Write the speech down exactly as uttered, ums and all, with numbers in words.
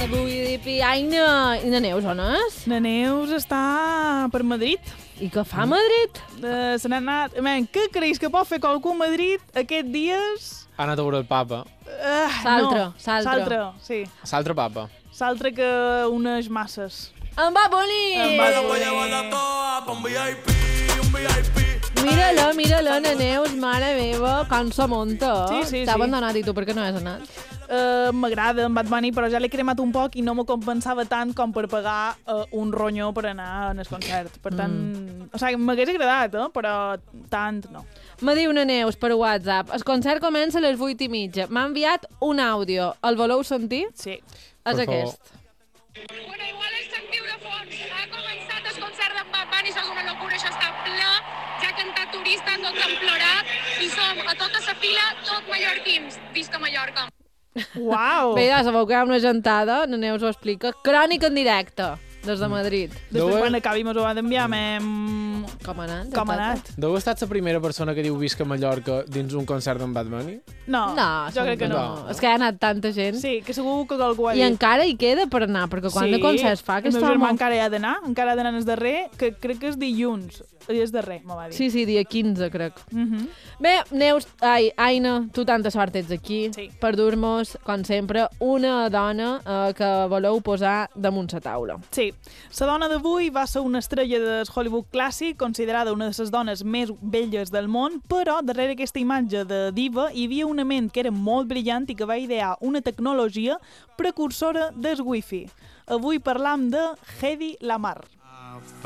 Vull dir, Aina, i la Neus on és? La Neus està per Madrid. I què fa a Madrid? Uh, se n'ha anat... Man, què creus que pot fer qualcú a Madrid aquests dies? Ha anat a veure el papa. Uh, Saltre, no. saltre. Saltre, sí. Saltre papa. Saltre que unes masses. En va Boni! En va Mira-la, mira-la, la Neus, mare meva, com se munta. Sí, sí, T'ha sí. abandonat i tu per què no has anat? Uh, M'agrada en Bad Bunny, però ja l'he cremat un poc i no me compensava tant com per pagar uh, un ronyó per anar en el concert. Per tant, mm. o sigui, m'hagués agradat, eh? Però tant no. Me diu una Neus per WhatsApp. El concert comença a les vuit i mitja. M'ha enviat un àudio. El voleu sentir? Sí. És Per aquest. Bueno, igual el sentiu de fons. Ha començat el concert d'en Bad Bunny, és una locura, això està ple. Ja ha cantat Turista, tots han plorat. I som a tota la fila, tot mallorquins. Visca Mallorca. Uau! Bé, ja sabeu que hi ha una gentada, la Neus ho explica. Crònica en directe, des de Madrid. Després, Deu- quan acabi, mos ho ha d'enviar. Mem... Com ha anat? Com ha anat? Deu estat la primera persona que diu visca Mallorca dins un concert d'en Bad Bunny? No, No, jo crec que no. no. És que hi ha anat tanta gent. Sí, que segur que algú ha I dit. encara hi queda per anar, perquè quan sí, de concerts fa el aquest meu germà home... encara hi ha d'anar, encara ha d'anar el darrer, que crec que és dilluns. I és darrer, m'ho va dir. Sí, sí, dia quinze, crec. Mm -hmm. Bé, Neus, ai, Aina, tu tanta sort ets aquí Sí. per dur-nos, com sempre, una dona eh, que voleu posar damunt la taula. Sí, la dona d'avui va ser una estrella del Hollywood clàssic, considerada una de les dones més belles del món, però darrere aquesta imatge de diva hi havia una ment que era molt brillant i que va idear una tecnologia precursora del wifi. Avui parlam de Hedy Lamarr.